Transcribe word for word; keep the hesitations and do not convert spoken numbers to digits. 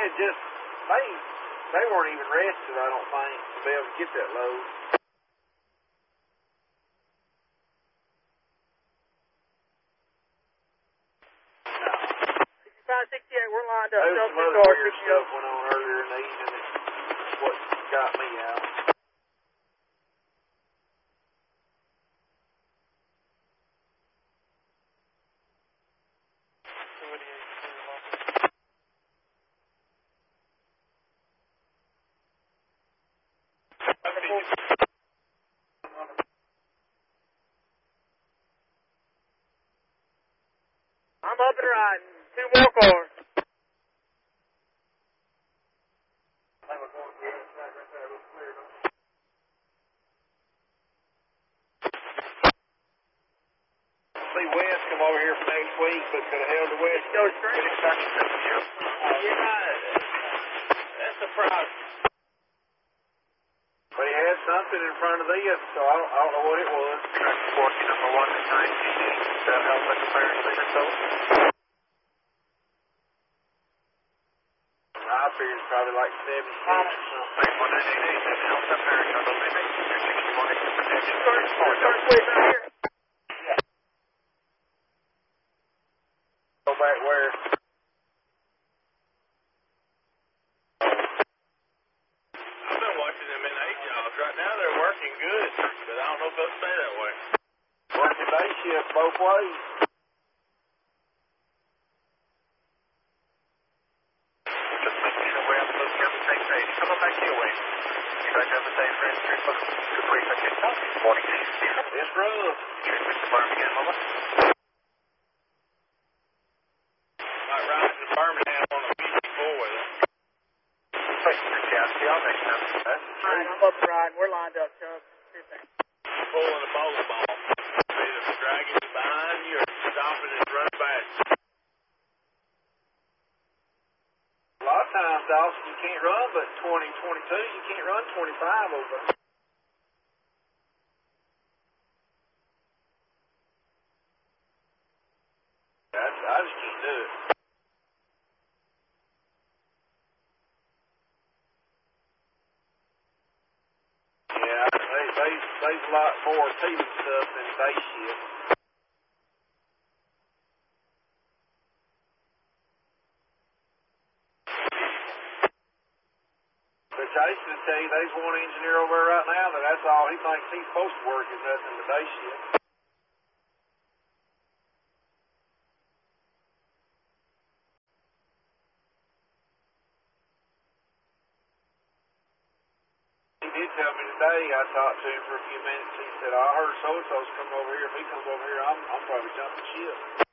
had just, they, they weren't even rested, I don't think, to be able to get that load. sixty-five, sixty-eight, we're lined up. There was some other weird stuff went on earlier in the evening. It's what got me out. I'm up and riding. Two more cars. See West come over here for next week, but could have held the West. Go straight. Yeah, that's a surprise. But he had something in front of this, so I don't, I don't know what it was. fourteen, number one, nineteen. That helps like a fire leader, so. I figured it's probably like seventy-six or something. one nine eight eight, that helps up there, number limit. You're sixty-one, it's the protection. Start, start, start waiting right here. Go back where? I've been watching them in eight jobs. Right now they're working good, but I don't know if they'll stay that way. Working day shift both ways. Just making sure we're able to have the same page. Come on back your way. You guys have the same friends. Three foot, two three seconds. Morning, Steve. It's rough. Mister Birmingham, mama. Might ride to Birmingham on a B C four with it. Thanks, Mister Cassidy. I'll make sense. That's the All right, truth. I'm up and riding. We're lined up, Chuck. fifteen. Pulling a bowling ball. Either dragging it behind you or stopping and running back. A lot of times, Dawson, you can't run but twenty, twenty-two. You can't run twenty-five over there. I, I just can't do it. Yeah, they, they, they's a lot more repeated stuff than day shift. But Jason will tell you, there's one engineer over there right now that that's all he thinks he's supposed to work is nothing but day shift. He did tell me today, I talked to him for a few minutes, he said, I heard so-and-so's coming over here. If he comes over here, I'm, I'm probably jumping ship.